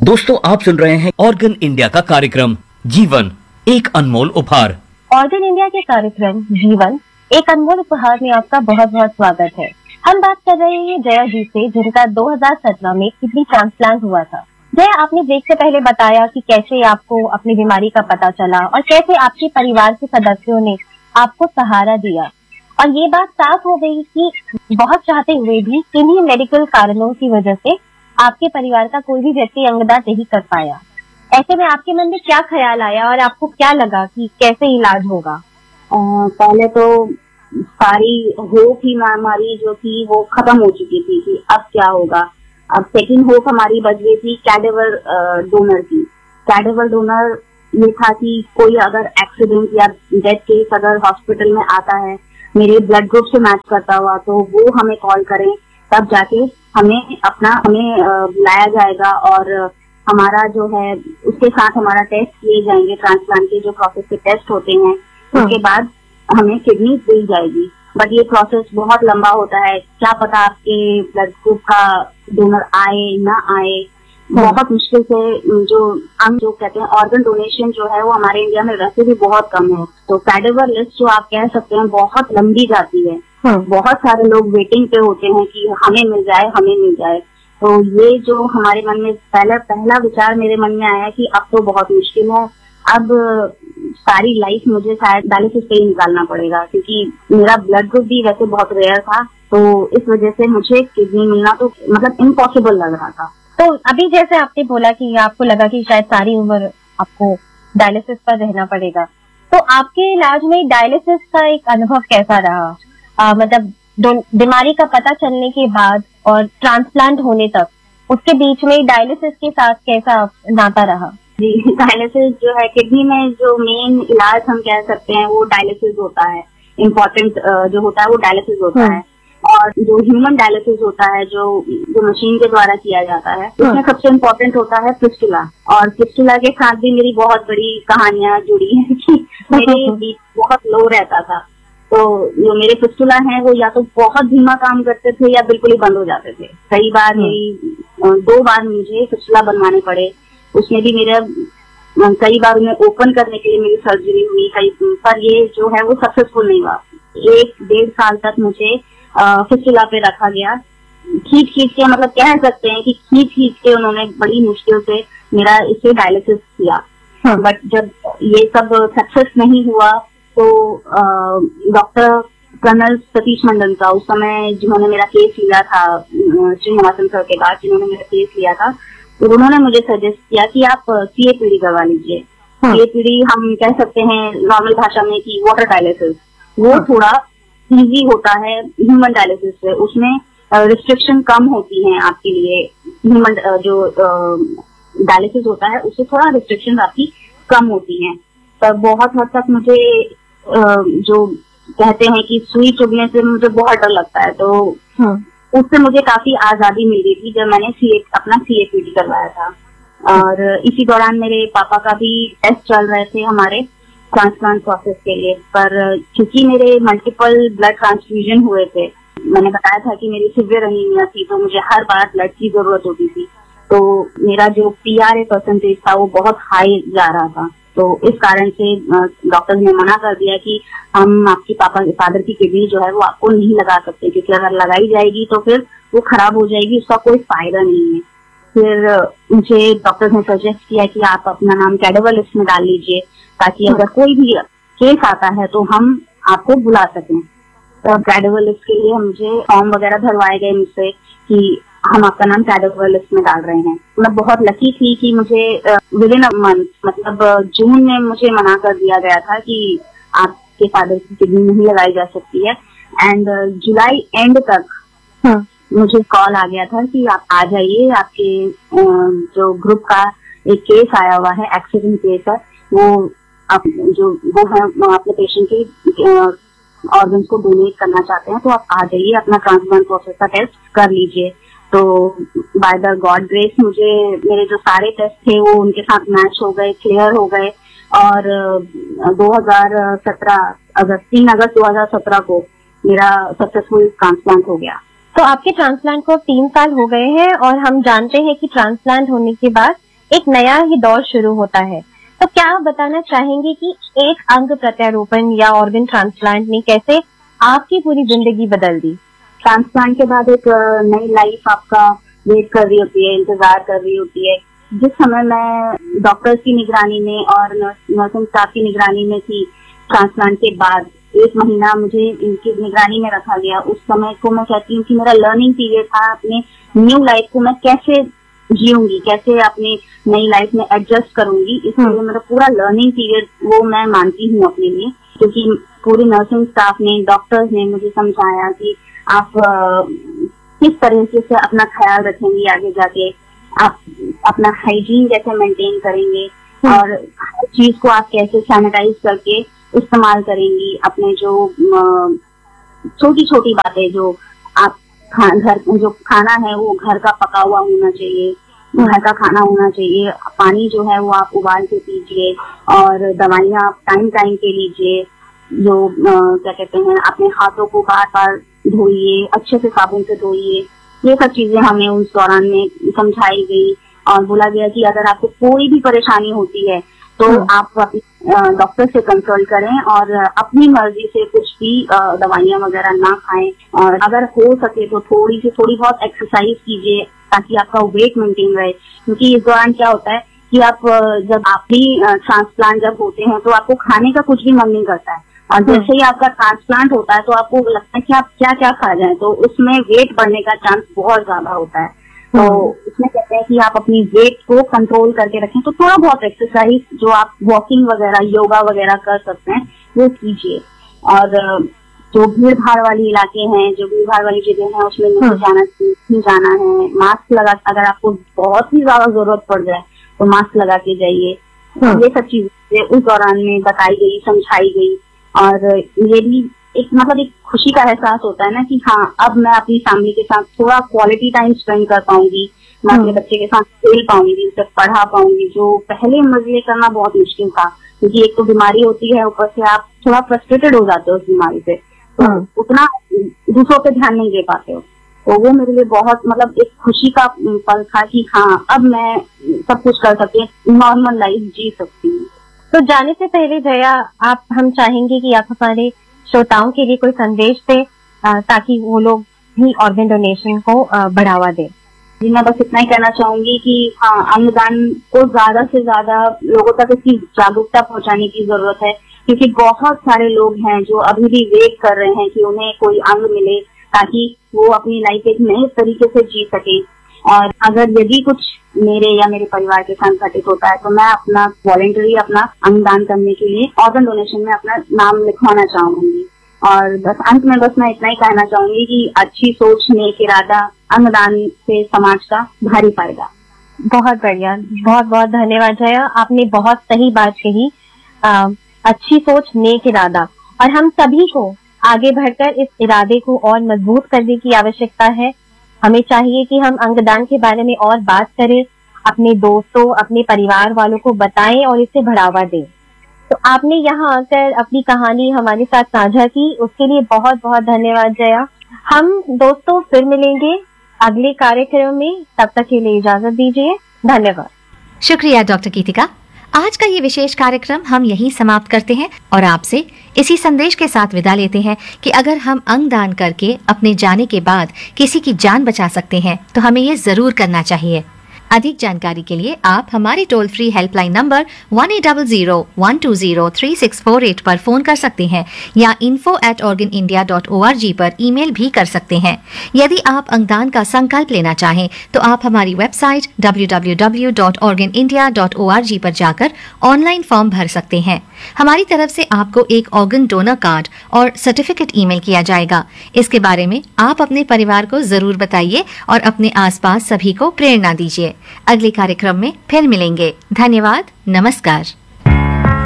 दोस्तों, आप सुन रहे हैं ऑर्गन इंडिया का कार्यक्रम जीवन एक अनमोल उपहार। ऑर्गन इंडिया के कार्यक्रम जीवन एक अनमोल उपहार में आपका बहुत बहुत स्वागत है। हम बात कर रहे हैं जया जी से, जिनका 2017 में किडनी ट्रांसप्लांट हुआ था। जया, आपने ब्रेक से पहले बताया कि कैसे आपको अपनी बीमारी का पता चला और कैसे आपके परिवार के सदस्यों ने आपको सहारा दिया, और ये बात साफ हो गई कि बहुत चाहते हुए भी किन्हीं मेडिकल कारणों की वजह से आपके परिवार का कोई भी व्यक्ति अंगदान नहीं कर पाया। ऐसे में आपके मन में क्या ख्याल आया और आपको क्या लगा कि कैसे इलाज होगा? पहले तो सारी होप ही हमारी जो थी वो खत्म हो चुकी थी कि अब क्या होगा। अब सेकंड होप हमारी बच गई थी कैडेवर डोनर की। कैडेवर डोनर ये था कि कोई अगर एक्सीडेंट या डेथ केस अगर हॉस्पिटल में आता है, मेरे ब्लड ग्रुप से मैच करता हुआ, तो वो हमें कॉल करें, तब जाके हमें लाया जाएगा और हमारा जो है उसके साथ हमारा टेस्ट किए जाएंगे। ट्रांसप्लांट के जो प्रोसेस के टेस्ट होते हैं उसके बाद हमें किडनी दी जाएगी। बट ये प्रोसेस बहुत लंबा होता है, क्या पता आपके ब्लड ग्रुप का डोनर आए ना आए। बहुत मुश्किल से जो कहते हैं ऑर्गन डोनेशन जो है वो हमारे इंडिया में वैसे भी बहुत कम है। तो कैडेवर लिस्ट जो आप कह सकते हैं बहुत लंबी जाती है। बहुत सारे लोग वेटिंग पे होते हैं कि हमें मिल जाए। तो ये जो हमारे मन में पहला विचार मेरे मन में आया कि अब तो बहुत मुश्किल है, अब सारी लाइफ मुझे शायद डायलिसिस पे ही निकालना पड़ेगा, क्योंकि मेरा ब्लड ग्रुप भी वैसे बहुत रेयर था। तो इस वजह से मुझे किडनी मिलना तो मतलब इम्पॉसिबल लग रहा था। तो अभी जैसे आपने बोला कि आपको लगा कि शायद सारी उम्र आपको डायलिसिस पर रहना पड़ेगा, तो आपके इलाज में डायलिसिस का एक अनुभव कैसा रहा? मतलब बीमारी का पता चलने के बाद और ट्रांसप्लांट होने तक, उसके बीच में डायलिसिस के साथ कैसा नाता रहा? जी, डायलिसिस जो है किडनी में जो मेन इलाज हम कह सकते हैं वो डायलिसिस होता है। इम्पोर्टेंट जो होता है वो डायलिसिस होता है। और जो ह्यूमन डायलिसिस होता है जो मशीन के द्वारा किया जाता है, उसमें सबसे इम्पोर्टेंट होता है फिस्टुला। और फिस्टुला के साथ भी मेरी बहुत बड़ी कहानियां जुड़ी है कि मेरे बीच बहुत लो रहता था। तो जो मेरे फिस्टुला हैं वो या तो बहुत धीमा काम करते थे या बिल्कुल ही बंद हो जाते थे। कई बार 2 बार मुझे फिस्टुला बनवाने पड़े। उसमें भी कई बार उन्हें ओपन करने के लिए मेरी सर्जरी हुई, पर ये जो है वो सक्सेसफुल नहीं हुआ। 1-1.5 साल तक मुझे फिस्टुला पे रखा गया। खींच के, मतलब कह सकते हैं कि खींच के उन्होंने बड़ी मुश्किल से मेरा इसे डायलिसिस किया। बट जब ये सब सक्सेस नहीं हुआ तो डॉक्टर कर्नल सतीश मंडन का, उस समय जिन्होंने मेरा केस लिया था, श्रीनिवासन सर के बाद जिन्होंने मेरा केस लिया था, तो उन्होंने मुझे सजेस्ट किया कि आप CAPD करवा लीजिए। CAPD हम कह सकते हैं नॉर्मल भाषा में कि वाटर डायलिसिस। वो थोड़ा इजी होता है ह्यूमन डायलिसिस से, उसमें रिस्ट्रिक्शन कम होती है आपके लिए। ह्यूमन जो डायलिसिस होता है उससे थोड़ा रिस्ट्रिक्शन आपकी कम होती है। पर बहुत हद तक मुझे जो कहते हैं कि सुई चुभने से मुझे बहुत डर लगता है, तो उससे मुझे काफी आजादी मिल गई थी जब मैंने अपना CAPD करवाया था। और इसी दौरान मेरे पापा का भी टेस्ट चल रहे थे हमारे ट्रांसप्लांट प्रोसेस के लिए। पर क्योंकि मेरे मल्टीपल ब्लड ट्रांसफ्यूजन हुए थे, मैंने बताया था कि मेरी सिवियर एनीमिया थी, तो मुझे हर बार ब्लड की जरूरत होती थी। तो मेरा जो PRA परसेंटेज था वो बहुत हाई जा रहा था। तो इस कारण से डॉक्टर ने मना कर दिया कि हम आपके फादर की किडनी जो है वो आपको नहीं लगा सकते, क्योंकि अगर लगाई जाएगी तो फिर वो खराब हो जाएगी, उसका कोई फायदा नहीं है। फिर मुझे डॉक्टर ने सजेस्ट किया कि आप अपना नाम कैडेवर लिस्ट में डाल लीजिए, ताकि अगर कोई भी केस आता है तो हम आपको बुला सकें। तो कैडेवर लिस्ट के लिए मुझे फॉर्म वगैरह भरवाए गए मुझसे कि हम आपका नाम कैडेवर लिस्ट में डाल रहे हैं। मैं बहुत लकी थी कि मुझे विदिन अ मंथ, मतलब जून में मुझे मना कर दिया गया था कि आपके फादर की किडनी नहीं लगाई जा सकती है। एंड जुलाई एंड तक मुझे कॉल आ गया था कि आप आ जाइए, आपके जो ग्रुप का एक केस आया हुआ है, एक्सीडेंट केस है, वो है अपने पेशेंट के ऑर्गन्स को डोनेट करना चाहते हैं, तो आप आ जाइए, अपना ट्रांसप्लांट प्रोसेस का टेस्ट कर लीजिए। तो बाय द गॉड ग्रेस मुझे मेरे जो सारे टेस्ट थे वो उनके साथ मैच हो गए, क्लियर हो गए। और 3 अगस्त 2017 को मेरा सक्सेसफुल ट्रांसप्लांट हो गया। तो आपके ट्रांसप्लांट को 3 साल हो गए हैं और हम जानते हैं कि ट्रांसप्लांट होने के बाद एक नया ही दौर शुरू होता है। तो क्या आप बताना चाहेंगे कि एक अंग प्रत्यारोपण या ऑर्गन ट्रांसप्लांट ने कैसे आपकी पूरी जिंदगी बदल दी? ट्रांसप्लांट के बाद एक नई लाइफ आपका वेट कर रही होती है, इंतजार कर रही होती है। जिस समय मैं डॉक्टर्स की निगरानी में और नर्सिंग स्टाफ की निगरानी में थी, ट्रांसप्लांट के बाद 1 महीना मुझे इनकी निगरानी में रखा गया। उस समय को मैं कहती हूँ कि मेरा लर्निंग पीरियड था। अपने न्यू लाइफ को मैं कैसे जीऊंगी, कैसे अपनी नई लाइफ में एडजस्ट करूंगी, इसके लिए मेरा पूरा लर्निंग पीरियड वो मैं मानती हूँ अपने लिए। क्योंकि पूरी नर्सिंग स्टाफ ने, डॉक्टर्स ने मुझे समझाया कि आप किस तरीके से अपना ख्याल रखेंगे आगे जाके, आप अपना हाइजीन कैसे मेंटेन करेंगे और हर चीज को आप कैसे सैनिटाइज करके इस्तेमाल करेंगी। अपने जो छोटी छोटी बातें, जो आप घर जो खाना है वो घर का पका हुआ होना चाहिए, घर का खाना होना चाहिए। पानी जो है वो आप उबाल के पीजिए और दवाइयाँ आप टाइम टाइम पे लीजिए। जो क्या कहते हैं, अपने हाथों को बार बार धोइए, अच्छे से साबुन से धोइए। ये सब चीजें हमें उस दौरान में समझाई गई और बोला गया कि अगर आपको कोई भी परेशानी होती है तो आप डॉक्टर से कंसल्ट करें और अपनी मर्जी से कुछ भी दवाइयाँ वगैरह ना खाएं। और अगर हो सके तो थोड़ी बहुत एक्सरसाइज कीजिए ताकि आपका वेट मेंटेन रहे। क्योंकि इस दौरान क्या होता है कि आप जब आप भी ट्रांसप्लांट जब होते हैं तो आपको खाने का कुछ भी मन नहीं करता है, और जैसे ही आपका ट्रांसप्लांट होता है तो आपको लगता है कि आप क्या क्या खा जाएं, तो उसमें वेट बढ़ने का चांस बहुत ज्यादा होता है। तो इसमें कहते हैं कि आप अपनी वेट को कंट्रोल करके रखें। तो थोड़ा बहुत एक्सरसाइज, जो आप वॉकिंग वगैरह, योगा वगैरह कर सकते हैं, वो कीजिए। और जो भीड़ भाड़ वाली इलाके हैं, जो भीड़ भाड़ वाली जगह है, उसमें नहीं जाना है। मास्क लगा, अगर आपको बहुत ही ज्यादा जरूरत पड़ जाए तो मास्क लगा के जाइए। ये सब चीजें उस दौरान में बताई गई, समझाई गई। और ये भी एक खुशी का एहसास होता है ना कि हाँ, अब मैं अपनी फैमिली के साथ थोड़ा क्वालिटी टाइम स्पेंड कर पाऊंगी, मैं अपने बच्चे के साथ खेल पाऊंगी, उसे पढ़ा पाऊंगी, जो पहले मुझे करना बहुत मुश्किल था। क्योंकि एक तो बीमारी होती है, ऊपर से आप थोड़ा फ्रस्ट्रेटेड हो जाते हो उस बीमारी से, तो उतना दूसरों पे ध्यान नहीं दे पाते हो। तो वो मेरे लिए बहुत एक खुशी का पल था कि हाँ, अब मैं सब कुछ कर सकती हूँ, नॉर्मल लाइफ जी सकती हूँ। तो जाने से पहले जया, हम चाहेंगे कि आप हमारे श्रोताओं के लिए कोई संदेश दें ताकि वो लोग भी ऑर्गन डोनेशन को बढ़ावा दें। जी, मैं बस इतना ही कहना चाहूंगी कि हाँ, अंगदान को ज्यादा से ज्यादा लोगों तक इसकी जागरूकता पहुंचाने की जरूरत है। क्योंकि बहुत सारे लोग हैं जो अभी भी वेट कर रहे हैं कि उन्हें कोई अंग मिले ताकि वो अपनी लाइफ एक नए तरीके से जी सके। और अगर यदि कुछ मेरे या मेरे परिवार के साथ घटित होता है तो मैं अपना वॉलंटरी अपना अंगदान करने के लिए ऑर्गन डोनेशन में अपना नाम लिखवाना चाहूंगी। और बस अंत में बस मैं इतना ही कहना चाहूंगी कि अच्छी सोच, नेक इरादा, अंगदान से समाज का भारी फायदा। बहुत बढ़िया, बहुत बहुत धन्यवाद जया, आपने बहुत सही बात कही। अच्छी सोच, नेक इरादा, और हम सभी को आगे बढ़कर इस इरादे को और मजबूत करने की आवश्यकता है। हमें चाहिए कि हम अंगदान के बारे में और बात करें, अपने दोस्तों, अपने परिवार वालों को बताएं और इसे बढ़ावा दें। तो आपने यहाँ आकर अपनी कहानी हमारे साथ साझा की, उसके लिए बहुत बहुत धन्यवाद जया। हम दोस्तों फिर मिलेंगे अगले कार्यक्रम में, तब तक के लिए इजाजत दीजिए। धन्यवाद। शुक्रिया डॉक्टर गीतिका। आज का ये विशेष कार्यक्रम हम यहीं समाप्त करते हैं और आपसे इसी संदेश के साथ विदा लेते हैं कि अगर हम अंगदान करके अपने जाने के बाद किसी की जान बचा सकते हैं तो हमें ये जरूर करना चाहिए। अधिक जानकारी के लिए आप हमारी टोल फ्री हेल्पलाइन नंबर 1800-120-3648 पर फोन कर सकते हैं या info@organindia.org पर ईमेल भी कर सकते हैं। यदि आप अंगदान का संकल्प लेना चाहें तो आप हमारी वेबसाइट www.organindia.org पर जाकर ऑनलाइन फॉर्म भर सकते हैं। हमारी तरफ से आपको एक ऑर्गन डोनर कार्ड और सर्टिफिकेट ईमेल किया जाएगा। इसके बारे में आप अपने परिवार को जरूर बताइए और अपने आसपास सभी को प्रेरणा दीजिए। अगले कार्यक्रम में फिर मिलेंगे। धन्यवाद, नमस्कार।